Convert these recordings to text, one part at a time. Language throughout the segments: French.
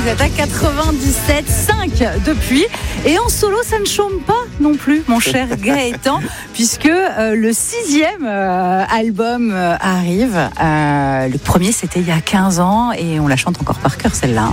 Vous êtes à 97,5 depuis. Et en solo, ça ne chôme pas non plus, mon cher Gaëtan, puisque le 6e album arrive. Le premier, c'était il y a 15 ans et on la chante encore par cœur, celle-là.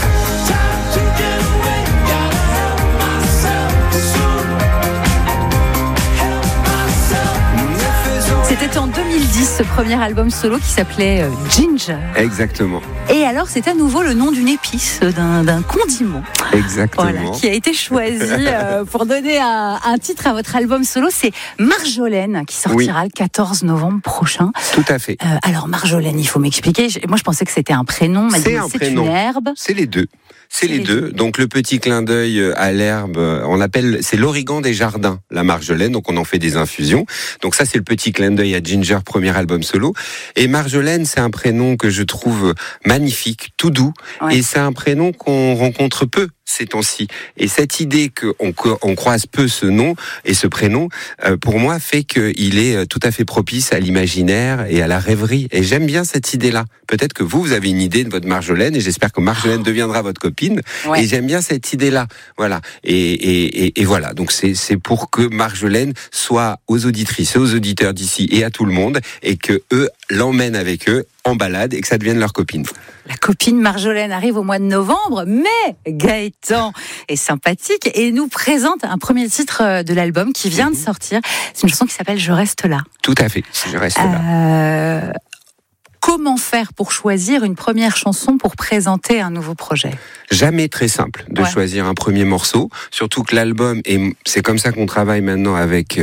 C'était en 2010, ce premier album solo qui s'appelait Ginger. Exactement. Et alors, c'est à nouveau le nom d'une épice, d'un condiment. Exactement. Voilà, qui a été choisi pour donner un titre à votre album solo. C'est Marjolaine, qui sortira le 14 novembre prochain. Tout à fait. Alors, Marjolaine, il faut m'expliquer. Moi, je pensais que c'était un prénom, mais c'est une herbe. C'est les deux. C'est les deux. Donc le petit clin d'œil à l'herbe, c'est l'origan des jardins, la marjolaine. Donc on en fait des infusions. Donc ça c'est le petit clin d'œil à Ginger, premier album solo. Et Marjolaine, c'est un prénom que je trouve magnifique, tout doux. Ouais. Et c'est un prénom qu'on rencontre peu ces temps-ci. Et cette idée qu'on croise peu ce nom et ce prénom, pour moi, fait qu'il est tout à fait propice à l'imaginaire et à la rêverie. Et j'aime bien cette idée-là. Peut-être que vous avez une idée de votre Marjolaine, et j'espère que Marjolaine deviendra votre copine. Ouais. Et j'aime bien cette idée-là. Voilà. Et voilà. Donc c'est pour que Marjolaine soit aux auditrices et aux auditeurs d'ici et à tout le monde, et que eux l'emmènent avec eux en balade et que ça devienne leur copine. La copine Marjolaine arrive au mois de novembre, mais Gaëtan est sympathique et nous présente un premier titre de l'album qui vient de sortir. C'est une chanson qui s'appelle Je reste là. Tout à fait, Je reste là. Comment faire pour choisir une première chanson pour présenter un nouveau projet ? Jamais très simple de choisir un premier morceau, surtout que l'album, et c'est comme ça qu'on travaille maintenant avec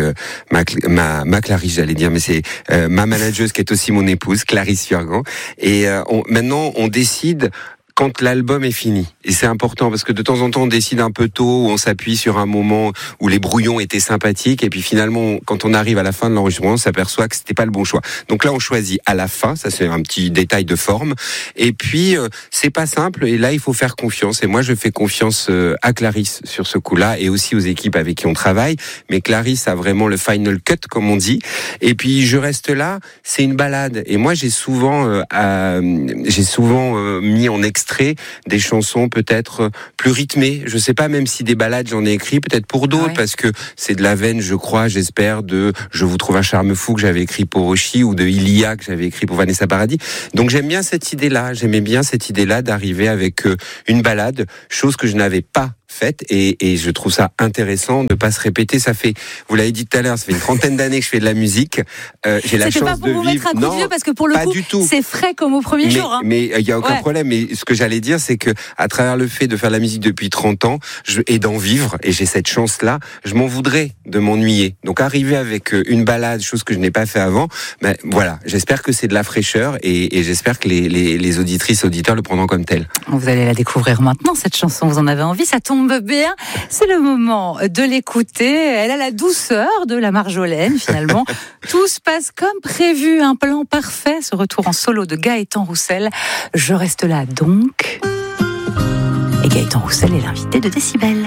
ma Clarisse, j'allais dire, mais c'est ma manageuse qui est aussi mon épouse, Clarisse Furgan. Et maintenant, on décide quand l'album est fini. Et c'est important parce que de temps en temps, on décide un peu tôt, on s'appuie sur un moment où les brouillons étaient sympathiques, et puis finalement, quand on arrive à la fin de l'enregistrement, on s'aperçoit que c'était pas le bon choix. Donc là, on choisit à la fin, ça c'est un petit détail de forme. Et puis, c'est pas simple, et là, il faut faire confiance. Et moi, je fais confiance à Clarisse sur ce coup-là, et aussi aux équipes avec qui on travaille. Mais Clarisse a vraiment le final cut, comme on dit. Et puis, Je reste là, c'est une balade. Et moi, j'ai souvent mis en extrait des chansons peut-être plus rythmées. Je sais pas, même si des ballades j'en ai écrit, peut-être pour d'autres, parce que c'est de la veine, je crois, j'espère, de Je vous trouve un charme fou que j'avais écrit pour Oshi, ou de Ilia que j'avais écrit pour Vanessa Paradis. Donc j'aimais bien cette idée-là d'arriver avec une ballade, chose que je n'avais pas faite, et je trouve ça intéressant de pas se répéter. Ça fait, vous l'avez dit tout à l'heure, ça fait une trentaine d'années que je fais de la musique. J'ai la chance de vivre. C'était pas pour vous mettre un coup de vieux, parce que pour le coup, c'est frais comme au premier jour. Hein. Mais il y a aucun problème. Mais ce que j'allais dire, c'est que à travers le fait de faire de la musique depuis 30 ans et d'en vivre, et j'ai cette chance-là, je m'en voudrais de m'ennuyer. Donc arriver avec une balade, chose que je n'ai pas fait avant, ben voilà. J'espère que c'est de la fraîcheur, et j'espère que les auditrices, auditeurs le prendront comme tel. Vous allez la découvrir maintenant, cette chanson. Vous en avez envie, ça tombe bien, c'est le moment de l'écouter. Elle a la douceur de la Marjolaine, finalement. Tout se passe comme prévu, un plan parfait. Ce retour en solo de Gaëtan Roussel. Je reste là donc. Et Gaëtan Roussel est l'invité de Décibel.